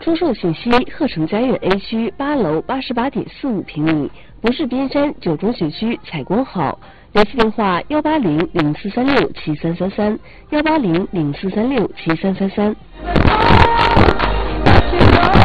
出售信息：鹤城家苑 A 区8楼88.45平米，不是边山9中学区采光好。联系电话：180-0436-7333，180-0436-7333。